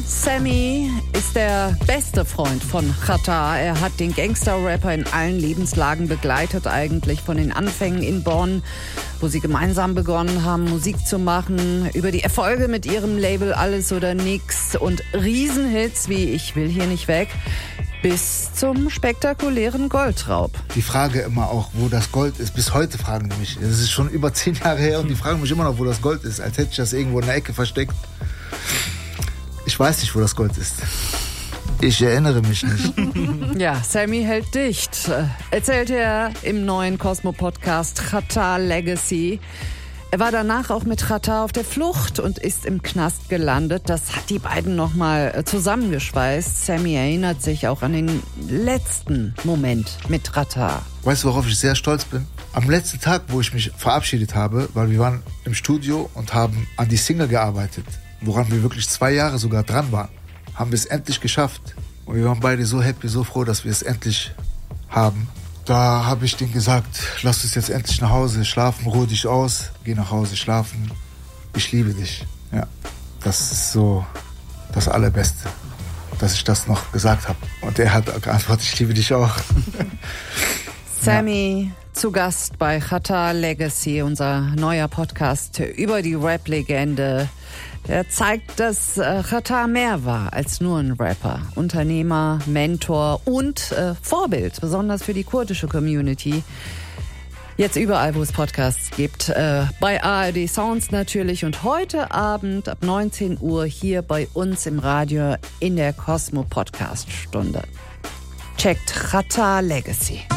Sammy ist der beste Freund von Xatar. Er hat den Gangster-Rapper in allen Lebenslagen begleitet, eigentlich von den Anfängen in Bonn, wo sie gemeinsam begonnen haben, Musik zu machen, über die Erfolge mit ihrem Label Alles oder Nix und Riesenhits wie Ich will hier nicht weg, bis zum spektakulären Goldraub. Die Frage immer auch, wo das Gold ist. Bis heute fragen die mich. Es ist schon über 10 Jahre her und die fragen mich immer noch, wo das Gold ist. Als hätte ich das irgendwo in der Ecke versteckt. Ich weiß nicht, wo das Gold ist. Ich erinnere mich nicht. Ja, Sammy hält dicht, erzählt er im neuen Cosmo-Podcast Xatar Legacy. Er war danach auch mit Xatar auf der Flucht und ist im Knast gelandet. Das hat die beiden nochmal zusammengeschweißt. Sammy erinnert sich auch an den letzten Moment mit Xatar. Weißt du, worauf ich sehr stolz bin? Am letzten Tag, wo ich mich verabschiedet habe, weil wir waren im Studio und haben an die Single gearbeitet, woran wir wirklich 2 Jahre sogar dran waren, haben wir es endlich geschafft. Und wir waren beide so happy, so froh, dass wir es endlich haben. Da habe ich denen gesagt, lass uns jetzt endlich nach Hause schlafen, ruh dich aus, geh nach Hause schlafen. Ich liebe dich. Ja, das ist so das Allerbeste, dass ich das noch gesagt habe. Und er hat geantwortet, ich liebe dich auch. Sammy zu Gast bei Xatar Legacy, unser neuer Podcast über die Rap-Legende. Der zeigt, dass Xatar mehr war als nur ein Rapper. Unternehmer, Mentor und Vorbild, besonders für die kurdische Community. Jetzt überall, wo es Podcasts gibt. Bei ARD Sounds natürlich und heute Abend ab 19 Uhr hier bei uns im Radio in der Cosmo Podcast Stunde. Checkt Xatar Legacy.